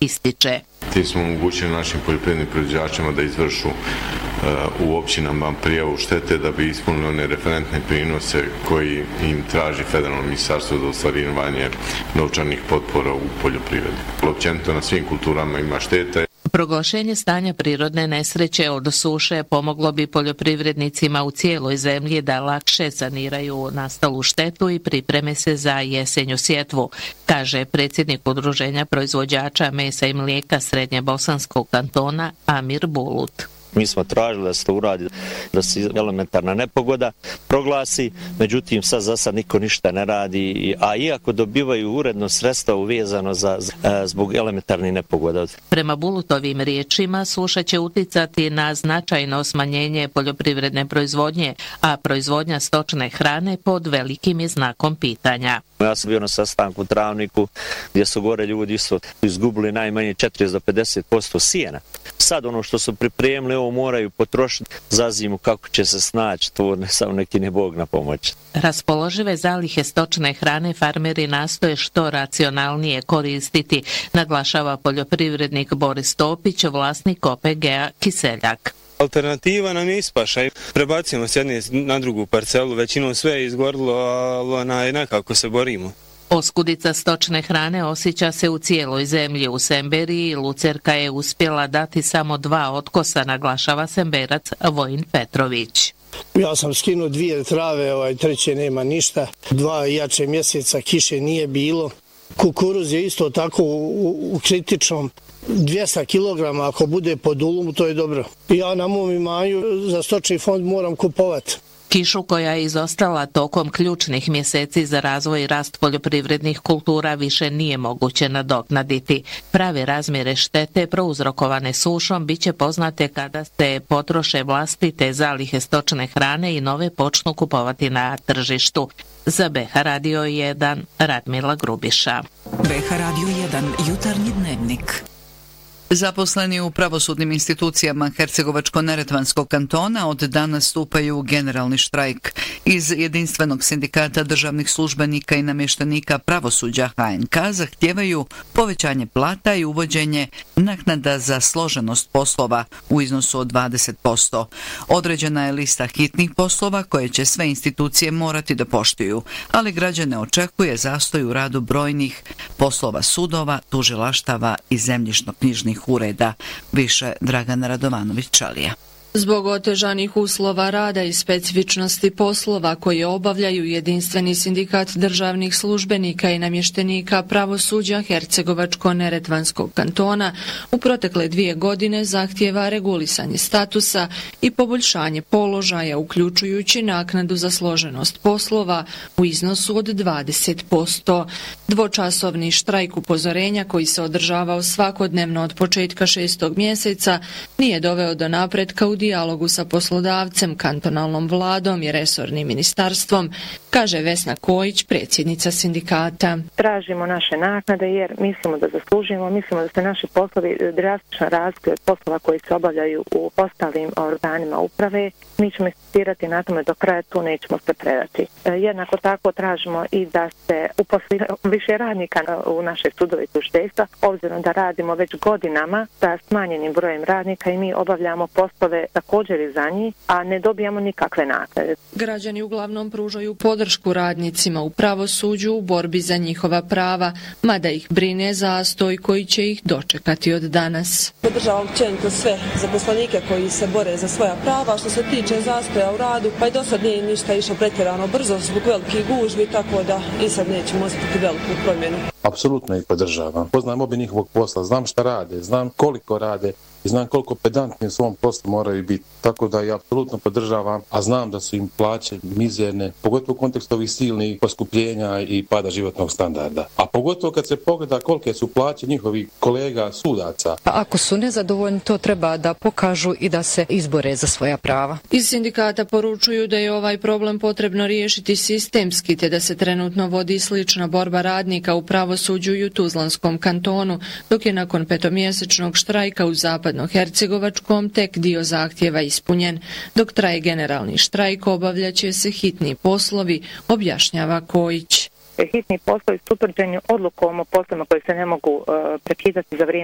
ističe. Ti smo omogućili našim poljoprivrednim proizvođačima da izvršu u općinama prijavu štete da bi ispunili one referentne prinose koji im traži federalno ministarstvo za ostvarivanje novčanih potpora u poljoprivredi. Općenito na svim kulturama ima štete. Proglašenje stanja prirodne nesreće od suše pomoglo bi poljoprivrednicima u cijeloj zemlji da lakše saniraju nastalu štetu i pripreme se za jesenju sjetvu, kaže predsjednik Udruženja proizvođača mesa i mlijeka Srednjebosanskog kantona Amir Bulut. Mi smo tražili da se to uradi, da se elementarna nepogoda proglasi, međutim sad za sad niko ništa ne radi, a iako dobivaju uredno sredstva uvezano zbog elementarnih nepogoda. Prema Bulutovim riječima, suša će uticati na značajno smanjenje poljoprivredne proizvodnje, a proizvodnja stočne hrane pod velikim je znakom pitanja. Ja sam bio na sastanku u Travniku gdje su gore ljudi izgubili najmanje 40 do 50% sijena. Sad ono što su pripremili, ovo moraju potrošiti za zimu, kako će se snaći, to ne samo neki ne Bog na pomoć. Raspoložive zalihe stočne hrane farmeri nastoje što racionalnije koristiti, naglašava poljoprivrednik Boris Topić, vlasnik OPG-a Kiseljak. Alternativa nam je ispašaj. Prebacimo s jedne na drugu parcelu, većinom sve je izgorilo, ali nekako se borimo. Oskudica stočne hrane osjeća se u cijeloj zemlji. U Semberiji Lucerka je uspjela dati samo 2 otkosa, naglašava Semberac Vojin Petrović. Ja sam skinuo 2 trave, treće nema ništa. 2 jače mjeseca kiše nije bilo. Kukuruz je isto tako u kritičnom 200 kg, ako bude pod ulom, to je dobro. Ja na mom imanju za stočni fond moram kupovati. Kišu koja je izostala tokom ključnih mjeseci za razvoj i rast poljoprivrednih kultura više nije moguće nadoknaditi. Prave razmjere štete prouzrokovane sušom biće poznate kada se potroše vlastite zalihe stočne hrane i nove počnu kupovati na tržištu. Za BH Radio 1 Radmila Grubiša. BH Radio 1 jutarnji dnevnik. Zaposleni u pravosudnim institucijama Hercegovačko-neretvanskog kantona od danas stupaju u generalni štrajk. Iz Jedinstvenog sindikata državnih službenika i namještenika pravosuđa HNK zahtijevaju povećanje plata i uvođenje naknada za složenost poslova u iznosu od 20%. Određena je lista hitnih poslova koje će sve institucije morati da poštuju, ali građane očekuje zastoj u radu brojnih poslova sudova, tužilaštava i zemljišno-knjižnih ureda. Više Dragana Radovanović-Čalija. Zbog otežanih uslova rada i specifičnosti poslova koje obavljaju Jedinstveni sindikat državnih službenika i namještenika pravosuđa Hercegovačko-neretvanskog kantona u protekle 2 godine zahtijeva regulisanje statusa i poboljšanje položaja, uključujući naknadu za složenost poslova u iznosu od 20%. Dvočasovni štrajk upozorenja koji se održavao svakodnevno od početka 6. mjeseca nije doveo do napretka u dijalogu sa poslodavcem, kantonalnom vladom i resornim ministarstvom, kaže Vesna Kojić, predsjednica sindikata. Tražimo naše naknade jer mislimo da zaslužimo, mislimo da se naši poslovi drastično razlikuju od poslova koji se obavljaju u ostalim organima uprave. Mi ćemo insistirati na tome do kraja, tu nećemo se predati. Jednako tako tražimo i da se uposli više radnika u naše sudove i tužiteljstva, obzirom da radimo već godinama sa smanjenim brojem radnika i mi obavljamo poslove također i za njih, a ne dobijamo nikakve naknade. Građani uglavnom pružaju podršku radnicima u pravosuđu u borbi za njihova prava, mada ih brine zastoj koji će ih dočekati od danas. Podržavam općenito sve zaposlenike koji se bore za svoja prava. Što se tiče zastoja u radu, pa i do sad nije ništa išlo pretjerano brzo zbog velikih gužvi, tako da i sad nećemo osjetiti veliku promjenu. Apsolutno ih podržavam. Poznajem obi njihovog posla, znam šta rade, znam koliko rade i znam koliko pedantni u svom poslu moraju biti. Tako da ja apsolutno podržavam, a znam da su im plaće mizerne, pogotovo u kontekstu ovih silnih poskupljenja i pada životnog standarda. A pogotovo kad se pogleda kolike su plaće njihovih kolega sudaca. Ako su nezadovoljni, to treba da pokažu i da se izbore za svoja prava. Iz sindikata poručuju da je ovaj problem potrebno riješiti sistemski, te da se trenutno vodi slična borba radnika u pravosuđu i u Tuzlanskom kantonu, dok je nakon 5-mjesečnog štrajka u Zapadno-Hercegovačkom tek dio zahtjeva ispunjen. Dok traje generalni štrajk, obavljaće se hitni poslovi, objašnjava Kojić. Hitni poslovi su utvrđeni odlukom o poslovima koji se ne mogu prekidati za vrijeme